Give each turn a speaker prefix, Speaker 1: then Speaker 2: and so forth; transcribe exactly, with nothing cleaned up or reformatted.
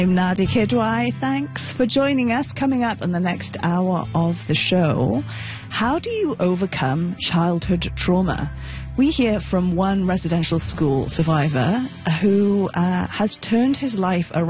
Speaker 1: I'm Nadia Kidwai. Thanks for joining us. Coming up in the next hour of the show, how do you overcome childhood trauma? We hear from one residential school survivor who uh, has turned his life around.